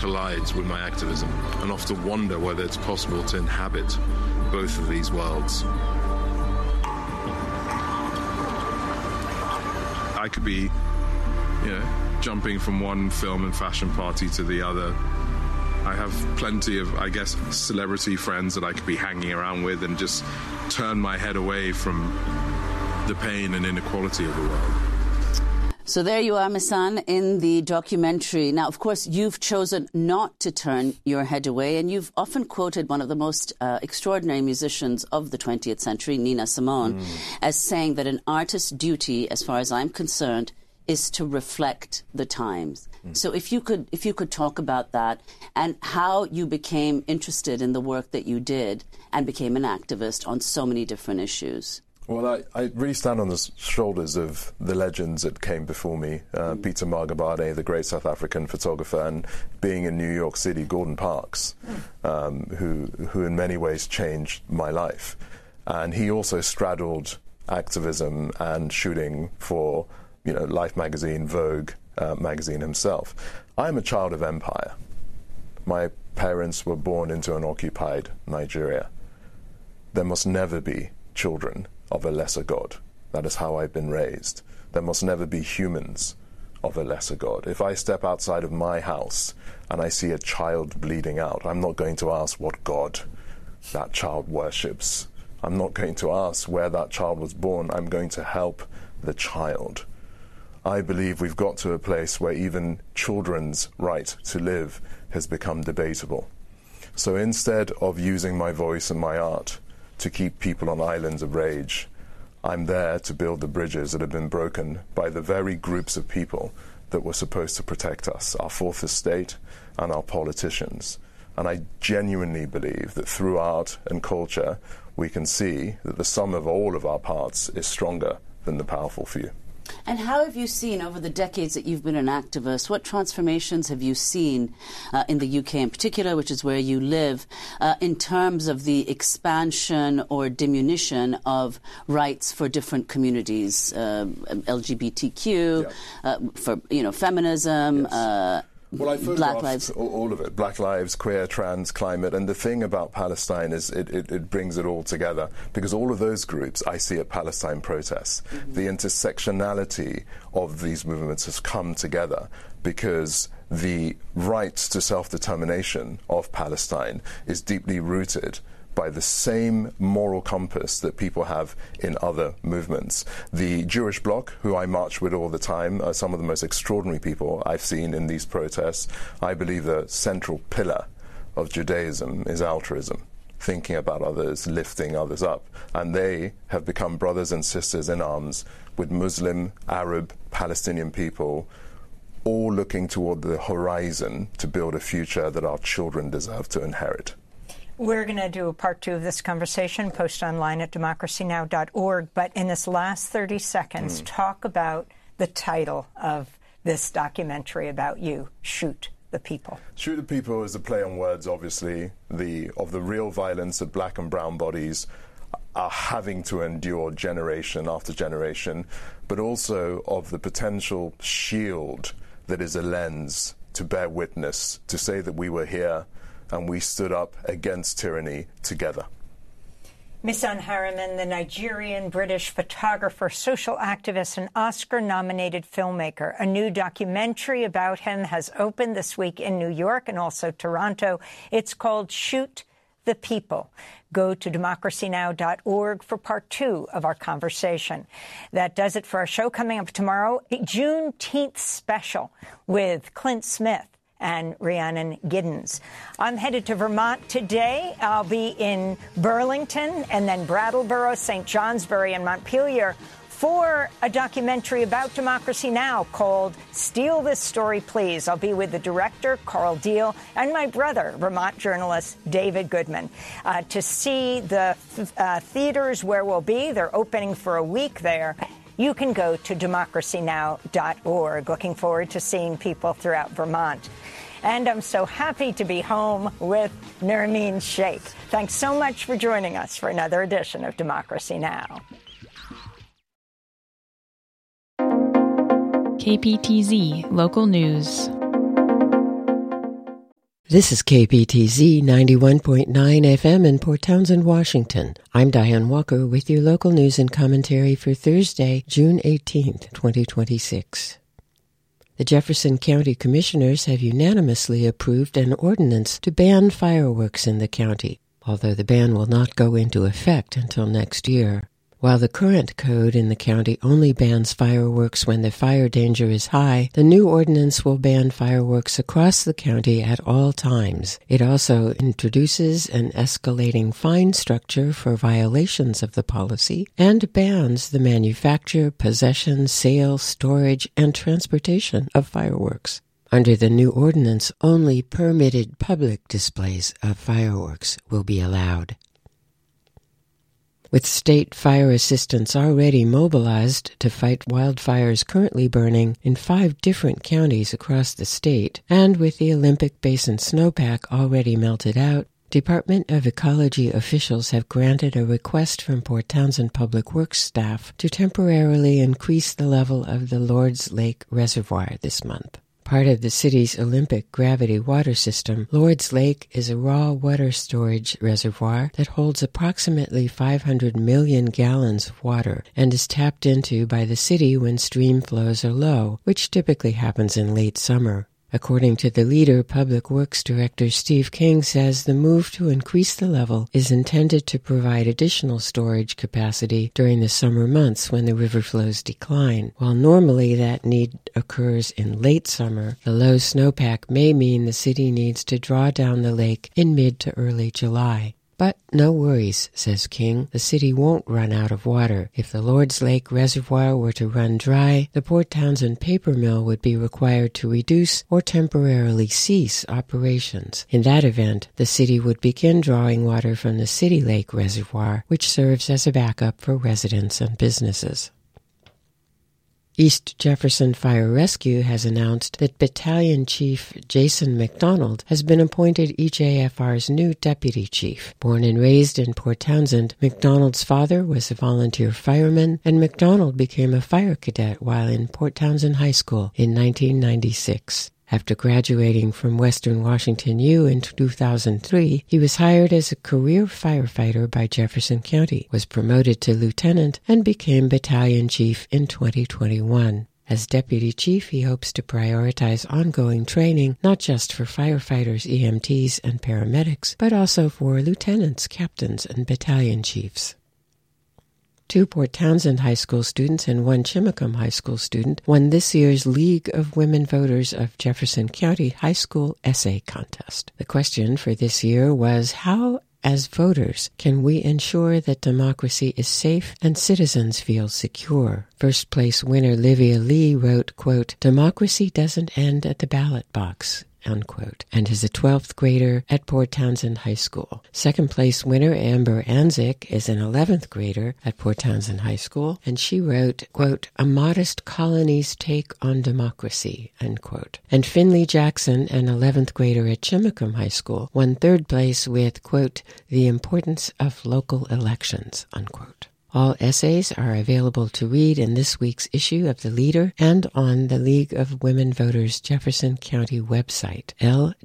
collides with my activism, and often wonder whether it's possible to inhabit both of these worlds. I could be, jumping from one film and fashion party to the other. I have plenty of, I guess, celebrity friends that I could be hanging around with and just turn my head away from the pain and inequality of the world. So there you are, Missan, in the documentary. Now, of course, you've chosen not to turn your head away, and you've often quoted one of the most extraordinary musicians of the 20th century, Nina Simone, as saying that an artist's duty, as far as I'm concerned, is to reflect the times. So if you could talk about that and how you became interested in the work that you did and became an activist on so many different issues. Well, I really stand on the shoulders of the legends that came before me. Peter Margabade, the great South African photographer, and being in New York City, Gordon Parks, who in many ways changed my life. And he also straddled activism and shooting for, Life magazine, Vogue magazine himself. I'm a child of empire. My parents were born into an occupied Nigeria. There must never be children of a lesser God. That is how I've been raised. There must never be humans of a lesser God. If I step outside of my house and I see a child bleeding out, I'm not going to ask what God that child worships. I'm not going to ask where that child was born. I'm going to help the child. I believe we've got to a place where even children's right to live has become debatable. So instead of using my voice and my art to keep people on islands of rage, I'm there to build the bridges that have been broken by the very groups of people that were supposed to protect us, our fourth estate and our politicians. And I genuinely believe that through art and culture, we can see that the sum of all of our parts is stronger than the powerful few. And how have you seen, over the decades that you've been an activist, what transformations have you seen in the UK in particular, which is where you live, in terms of the expansion or diminution of rights for different communities, LGBTQ, for feminism, yes. Well, I Black Lives. All of it. Black lives, queer, trans, climate. And the thing about Palestine is it brings it all together, because all of those groups I see at Palestine protests. The intersectionality of these movements has come together because the right to self-determination of Palestine is deeply rooted by the same moral compass that people have in other movements. The Jewish Bloc, who I march with all the time, are some of the most extraordinary people I've seen in these protests. I believe the central pillar of Judaism is altruism, thinking about others, lifting others up. And they have become brothers and sisters in arms with Muslim, Arab, Palestinian people, all looking toward the horizon to build a future that our children deserve to inherit. We're going to do a part 2 of this conversation, post online at democracynow.org. But in this last 30 seconds, talk about the title of this documentary about you, Shoot the People. Shoot the People is a play on words, obviously, of the real violence that black and brown bodies are having to endure generation after generation, but also of the potential shield that is a lens to bear witness, to say that we were here and we stood up against tyranny together. Missan Harriman, the Nigerian-British photographer, social activist, and Oscar-nominated filmmaker. A new documentary about him has opened this week in New York and also Toronto. It's called Shoot the People. Go to democracynow.org for part 2 of our conversation. That does it for our show. Coming up tomorrow, a Juneteenth special with Clint Smith and Rhiannon Giddens. I'm headed to Vermont today. I'll be in Burlington and then Brattleboro, St. Johnsbury, and Montpelier for a documentary about Democracy Now! Called Steal This Story, Please. I'll be with the director, Carl Deal, and my brother, Vermont journalist David Goodman, to see the theaters where we'll be. They're opening for a week there. You can go to democracynow.org. Looking forward to seeing people throughout Vermont. And I'm so happy to be home with Nermeen Sheikh. Thanks so much for joining us for another edition of Democracy Now! KPTZ Local News. This is KPTZ 91.9 FM in Port Townsend, Washington. I'm Diane Walker with your local news and commentary for Thursday, June 18th, 2026. The Jefferson County Commissioners have unanimously approved an ordinance to ban fireworks in the county, although the ban will not go into effect until next year. While the current code in the county only bans fireworks when the fire danger is high, the new ordinance will ban fireworks across the county at all times. It also introduces an escalating fine structure for violations of the policy and bans the manufacture, possession, sale, storage, and transportation of fireworks. Under the new ordinance, only permitted public displays of fireworks will be allowed. With state fire assistance already mobilized to fight wildfires currently burning in 5 different counties across the state, and with the Olympic Basin snowpack already melted out, Department of Ecology officials have granted a request from Port Townsend Public Works staff to temporarily increase the level of the Lords Lake Reservoir this month. Part of the city's Olympic gravity water system, Lords Lake is a raw water storage reservoir that holds approximately 500 million gallons of water and is tapped into by the city when stream flows are low, which typically happens in late summer. According to the leader, Public Works Director Steve King says the move to increase the level is intended to provide additional storage capacity during the summer months when the river flows decline. While normally that need occurs in late summer, the low snowpack may mean the city needs to draw down the lake in mid to early July. But no worries, says King. The city won't run out of water. If the Lords Lake Reservoir were to run dry, the Port Townsend paper mill would be required to reduce or temporarily cease operations. In that event, the city would begin drawing water from the City Lake Reservoir, which serves as a backup for residents and businesses. East Jefferson Fire Rescue has announced that Battalion Chief Jason McDonald has been appointed EJFR's new deputy chief. Born and raised in Port Townsend, McDonald's father was a volunteer fireman, and McDonald became a fire cadet while in Port Townsend High School in 1996. After graduating from Western Washington U in 2003, he was hired as a career firefighter by Jefferson County, was promoted to lieutenant, and became battalion chief in 2021. As deputy chief, he hopes to prioritize ongoing training, not just for firefighters, EMTs, and paramedics, but also for lieutenants, captains, and battalion chiefs. 2 Port Townsend High School students and 1 Chimacum High School student won this year's League of Women Voters of Jefferson County High School Essay Contest. The question for this year was, how, as voters, can we ensure that democracy is safe and citizens feel secure? First place winner Livia Lee wrote, quote, "Democracy doesn't end at the ballot box," unquote, and is a 12th grader at Port Townsend High School. Second place winner Amber Anzik is an 11th grader at Port Townsend High School, and she wrote, quote, "A modest colony's take on democracy," unquote. And Finley Jackson, an 11th grader at Chimacum High School, won 3rd place with, quote, "The importance of local elections," unquote. All essays are available to read in this week's issue of The Leader and on the League of Women Voters Jefferson County website,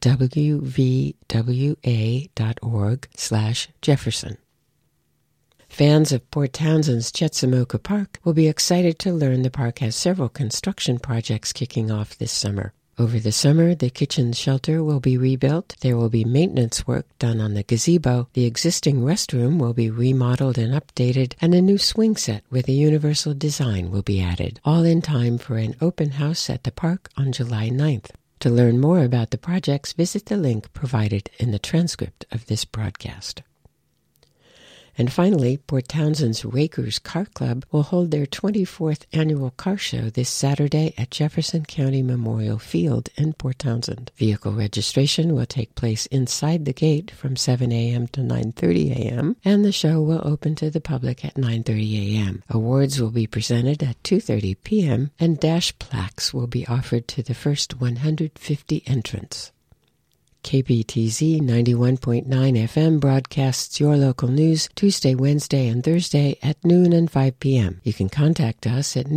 lwvwa.org/Jefferson. Fans of Port Townsend's Chetzemoka Park will be excited to learn the park has several construction projects kicking off this summer. Over the summer, the kitchen shelter will be rebuilt, there will be maintenance work done on the gazebo, the existing restroom will be remodeled and updated, and a new swing set with a universal design will be added, all in time for an open house at the park on July 9th. To learn more about the projects, visit the link provided in the transcript of this broadcast. And finally, Port Townsend's Rakers Car Club will hold their 24th annual car show this Saturday at Jefferson County Memorial Field in Port Townsend. Vehicle registration will take place inside the gate from 7 a.m. to 9:30 a.m., and the show will open to the public at 9:30 a.m. Awards will be presented at 2:30 p.m., and dash plaques will be offered to the first 150 entrants. KPTZ 91.9 FM broadcasts your local news Tuesday, Wednesday, and Thursday at noon and 5 p.m. You can contact us at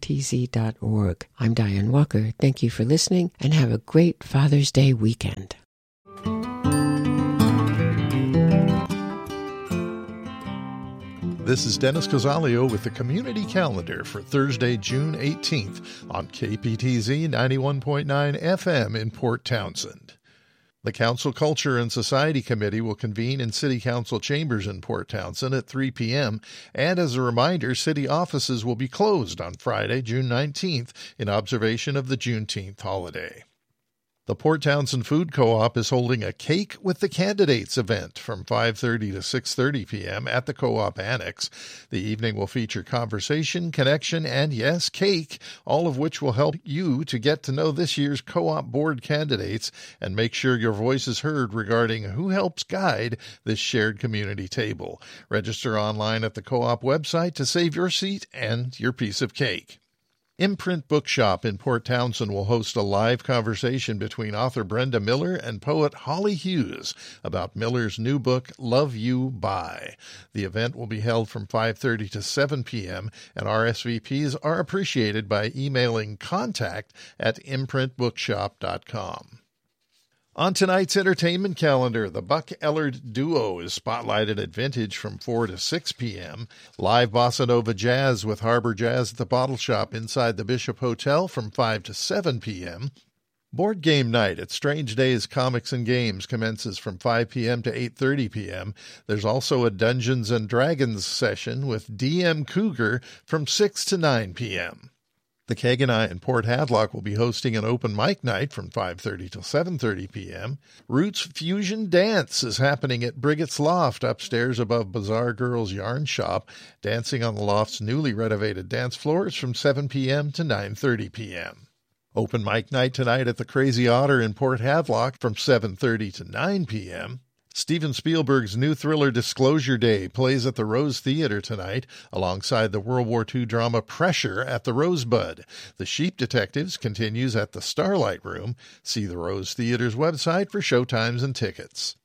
news@kptz.org. I'm Diane Walker. Thank you for listening, and have a great Father's Day weekend. This is Dennis Cosalio with the Community Calendar for Thursday, June 18th on KPTZ 91.9 FM in Port Townsend. The Council Culture and Society Committee will convene in City Council chambers in Port Townsend at 3 p.m., and as a reminder, city offices will be closed on Friday, June 19th, in observation of the Juneteenth holiday. The Port Townsend Food Co-op is holding a Cake with the Candidates event from 5:30 to 6:30 p.m. at the Co-op Annex. The evening will feature conversation, connection, and, yes, cake, all of which will help you to get to know this year's Co-op board candidates and make sure your voice is heard regarding who helps guide this shared community table. Register online at the Co-op website to save your seat and your piece of cake. Imprint Bookshop in Port Townsend will host a live conversation between author Brenda Miller and poet Holly Hughes about Miller's new book, Love You, Bye. The event will be held from 5:30 to 7 p.m., and RSVPs are appreciated by emailing contact@imprintbookshop.com. On tonight's entertainment calendar, the Buck Ellard Duo is spotlighted at Vintage from 4 to 6 p.m. Live Bossa Nova Jazz with Harbor Jazz at the Bottle Shop inside the Bishop Hotel from 5 to 7 p.m. Board Game Night at Strange Days Comics and Games commences from 5 p.m. to 8:30 p.m. There's also a Dungeons & Dragons session with DM Cougar from 6 to 9 p.m. The Keg and I in Port Hadlock will be hosting an open mic night from 5:30 till 7:30 p.m. Roots Fusion Dance is happening at Briggett's Loft upstairs above Bazaar Girls Yarn Shop, dancing on the loft's newly renovated dance floors from 7 p.m. to 9:30 p.m. Open mic night tonight at the Crazy Otter in Port Hadlock from 7:30 to 9 p.m. Steven Spielberg's new thriller Disclosure Day plays at the Rose Theater tonight, alongside the World War II drama Pressure at the Rosebud. The Sheep Detectives continues at the Starlight Room. See the Rose Theater's website for showtimes and tickets.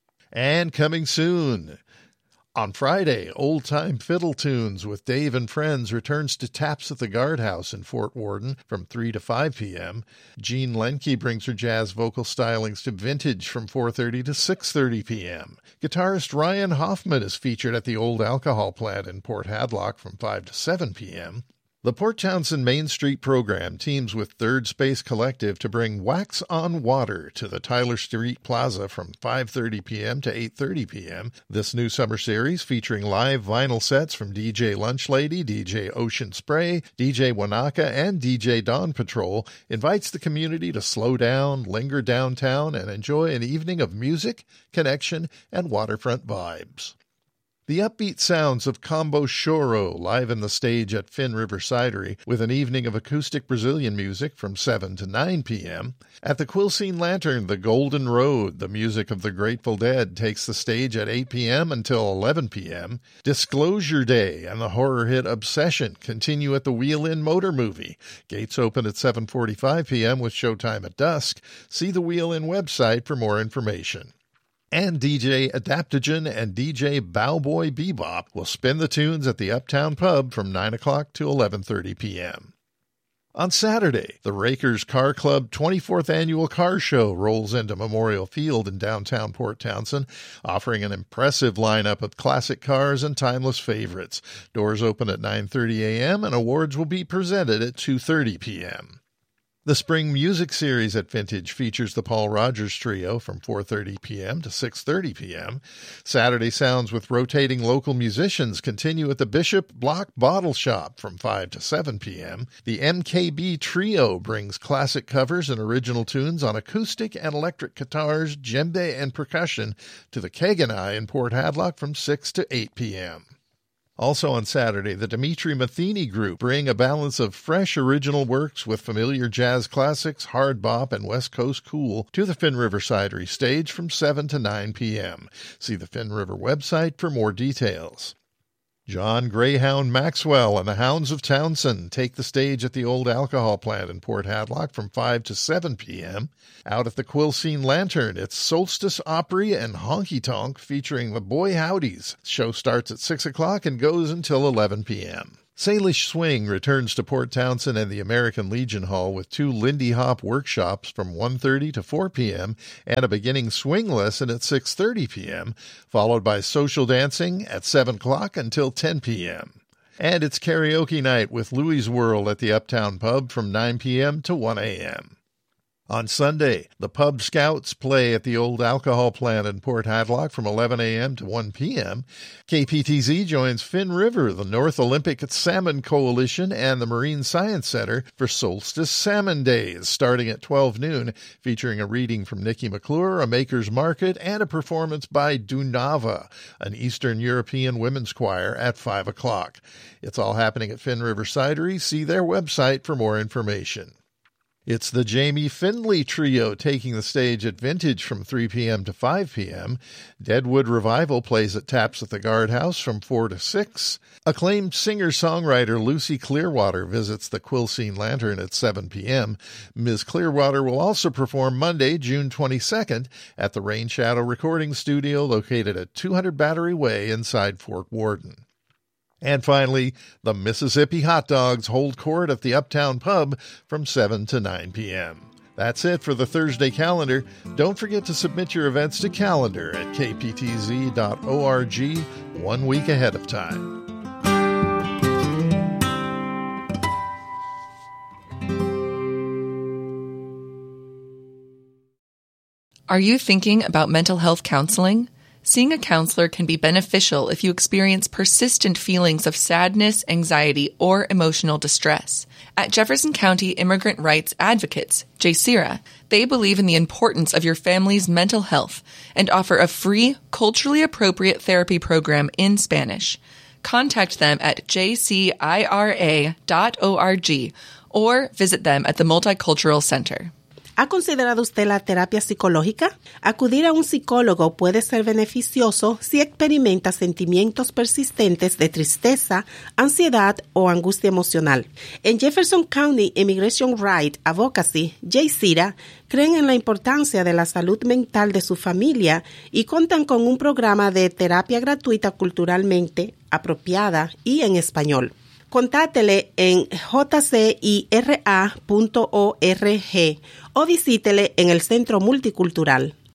And coming soon, on Friday, Old Time Fiddle Tunes with Dave and Friends returns to Taps at the Guardhouse in Fort Worden from 3 to 5 p.m. Jean Lenke brings her jazz vocal stylings to Vintage from 4:30 to 6:30 p.m. Guitarist Ryan Hoffman is featured at the Old Alcohol Plant in Port Hadlock from 5 to 7 p.m. The Port Townsend Main Street program teams with Third Space Collective to bring Wax on Water to the Tyler Street Plaza from 5:30 p.m. to 8:30 p.m. This new summer series, featuring live vinyl sets from DJ Lunch Lady, DJ Ocean Spray, DJ Wanaka, and DJ Dawn Patrol, invites the community to slow down, linger downtown, and enjoy an evening of music, connection, and waterfront vibes. The upbeat sounds of Combo Choro liven the stage at Finn River Cidery with an evening of acoustic Brazilian music from 7 to 9 p.m. At the Quilcene Lantern, the Golden Road, the music of the Grateful Dead, takes the stage at 8 p.m. until 11 p.m. Disclosure Day and the horror hit Obsession continue at the Wheel Inn Motor Movie. Gates open at 7:45 p.m. with showtime at dusk. See the Wheel Inn website for more information. And DJ Adaptogen and DJ Bowboy Bebop will spin the tunes at the Uptown Pub from 9 o'clock to 11:30 p.m. On Saturday, the Rakers Car Club 24th Annual Car Show rolls into Memorial Field in downtown Port Townsend, offering an impressive lineup of classic cars and timeless favorites. Doors open at 9:30 a.m. and awards will be presented at 2:30 p.m. The Spring Music Series at Vintage features the Paul Rogers Trio from 4:30 p.m. to 6:30 p.m. Saturday Sounds with rotating local musicians continue at the Bishop Block Bottle Shop from 5 to 7 p.m. The MKB Trio brings classic covers and original tunes on acoustic and electric guitars, djembe, and percussion to the Keg and I in Port Hadlock from 6 to 8 p.m. Also on Saturday, the Dimitri Matheny Group bring a balance of fresh original works with familiar jazz classics, hard bop, and West Coast cool to the Finn River Cidery stage from 7 to 9 p.m. See the Finn River website for more details. John Greyhound Maxwell and the Hounds of Townsend take the stage at the Old Alcohol Plant in Port Hadlock from 5 to 7 p.m. Out at the Quilcene Lantern, it's Solstice Opry and Honky Tonk featuring the Boy Howdies. The show starts at 6 o'clock and goes until 11 p.m. Salish Swing returns to Port Townsend and the American Legion Hall with 2 Lindy Hop workshops from 1:30 to 4 p.m. and a beginning swing lesson at 6:30 p.m., followed by social dancing at 7 o'clock until 10 p.m. And it's karaoke night with Louie's World at the Uptown Pub from 9 p.m. to 1 a.m. On Sunday, the Pub Scouts play at the old alcohol plant in Port Hadlock from 11 a.m. to 1 p.m. KPTZ joins Finn River, the North Olympic Salmon Coalition, and the Marine Science Center for Solstice Salmon Days, starting at 12 noon, featuring a reading from Nikki McClure, a maker's market, and a performance by Dunava, an Eastern European women's choir, at 5 o'clock. It's all happening at Finn River Cidery. See their website for more information. It's the Jamie Finley Trio taking the stage at Vintage from 3 p.m. to 5 p.m. Deadwood Revival plays at Taps at the Guardhouse from 4 to 6. Acclaimed singer-songwriter Lucy Clearwater visits the Quilcene Lantern at 7 p.m. Ms. Clearwater will also perform Monday, June 22nd, at the Rain Shadow Recording Studio located at 200 Battery Way inside Fort Worden. And finally, the Mississippi Hot Dogs hold court at the Uptown Pub from 7 to 9 p.m. That's it for the Thursday calendar. Don't forget to submit your events to calendar at kptz.org 1 week ahead of time. Are you thinking about mental health counseling? Seeing a counselor can be beneficial if you experience persistent feelings of sadness, anxiety, or emotional distress. At Jefferson County Immigrant Rights Advocates, JCIRA, they believe in the importance of your family's mental health and offer a free, culturally appropriate therapy program in Spanish. Contact them at jcira.org or visit them at the Multicultural Center. ¿Ha considerado usted la terapia psicológica? Acudir a un psicólogo puede ser beneficioso si experimenta sentimientos persistentes de tristeza, ansiedad o angustia emocional. En Jefferson County Immigration Rights Advocacy, JCIRA, creen en la importancia de la salud mental de su familia y cuentan con un programa de terapia gratuita culturalmente apropiada y en español. Contátele en jcira.org o visítele en el Centro Multicultural.